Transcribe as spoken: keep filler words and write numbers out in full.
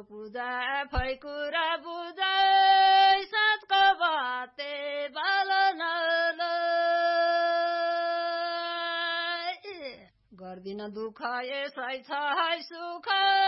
पूजा फैकुरा बुझै सातको बाते बालन गर्दिन दुःख यसै छ है सुख